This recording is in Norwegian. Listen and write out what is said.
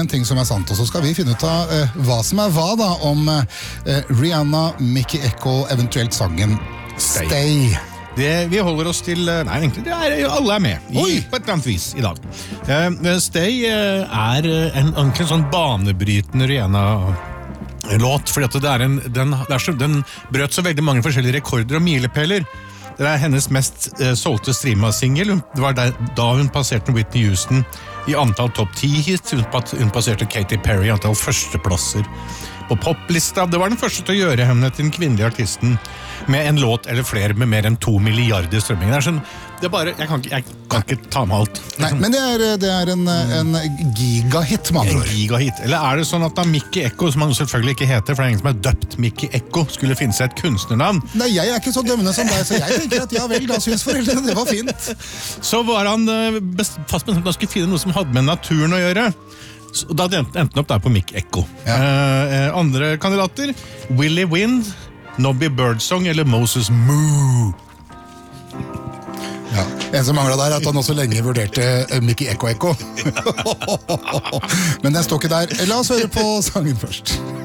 en ting som sant, og så skal vi finne ut av hva som hva da, om Rihanna, Mickey Echo, eventuelt sangen Stay. Vi holder oss til, nei egentlig, alle med, på et eller annet vis i dag. Stay en sånn banebrytende Rihanna-låt, fordi at den brøt så veldig mange forskjellige rekorder og milepæler. Det hennes mest solgte streama-single. Det var da hun passerte Whitney Houston i antall topp 10-hits. Hun passerte Katy Perry i antall førsteplasser på poplista. Det var den første til å gjøre henne til den kvinnelige artisten med en låt eller flere med mer enn 2 milliarder strømminger. Jeg kan ikke ta med alt. Nei, men det en gigahit, man tror. En gigahit. Eller det sånn at da Mickey Echo, som han selvfølgelig ikke heter, for det ingen som døpt Mickey Echo, skulle finne seg et kunstnernavn? Nei, jeg ikke så dømmende som deg, så jeg tenker at ja vel, da synes foreldrene det var fint. Så var han fast bestemt at han skulle finne noe som hadde med naturen å gjøre. Og da endte han opp der på Mickey Echo. Ja. Andre kandidater, Willie Wind, Nobby Birdsong eller Moses Moo. Ja, en som manglet der at han også lenge vurderte Mickey Echo. Men den står ikke der. La oss høre på sangen først.